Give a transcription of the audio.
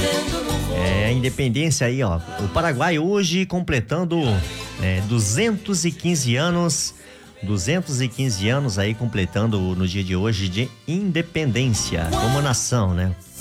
É, independência aí, ó. O Paraguai hoje completando 215 anos. 215 anos aí completando no dia de hoje de independência como nação, né?